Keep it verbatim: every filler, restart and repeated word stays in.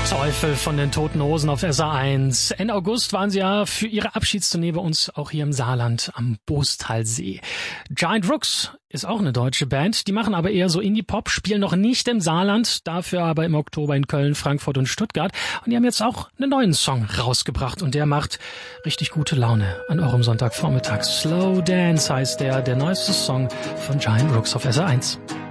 Teufel von den Toten Hosen auf S R eins. Ende August waren sie ja für ihre Abschiedstournee bei uns auch hier im Saarland am Bostalsee. Giant Rooks ist auch eine deutsche Band. Die machen aber eher so Indie-Pop, spielen noch nicht im Saarland, dafür aber im Oktober in Köln, Frankfurt und Stuttgart. Und die haben jetzt auch einen neuen Song rausgebracht und der macht richtig gute Laune an eurem Sonntagvormittag. Slow Dance heißt der, der neueste Song von Giant Rooks auf S R eins.